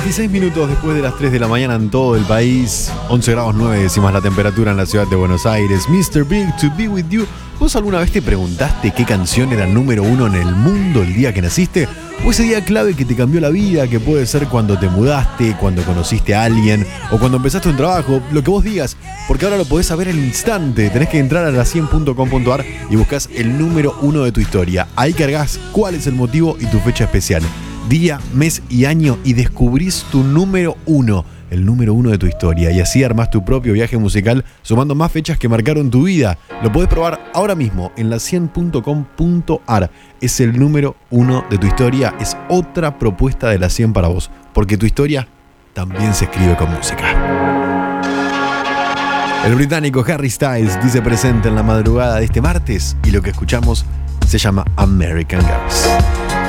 16 minutos después de las 3 de la mañana en todo el país. 11 grados 9 décimas la temperatura en la ciudad de Buenos Aires. Mr. Big, To Be With You. ¿Vos alguna vez te preguntaste qué canción era número uno en el mundo el día que naciste? ¿O ese día clave que te cambió la vida, que puede ser cuando te mudaste, cuando conociste a alguien o cuando empezaste un trabajo? Lo que vos digas, porque ahora lo podés saber al instante. Tenés que entrar a la100.com.ar y buscás el número uno de tu historia. Ahí cargas cuál es el motivo y tu fecha especial. Día, mes y año, y descubrís tu número uno, el número uno de tu historia, y así armás tu propio viaje musical sumando más fechas que marcaron tu vida. Lo podés probar ahora mismo en la100.com.ar. Es el número uno de tu historia, es otra propuesta de la 100 para vos, porque tu historia también se escribe con música. El británico Harry Styles dice presente en la madrugada de este martes, y lo que escuchamos se llama American Girls.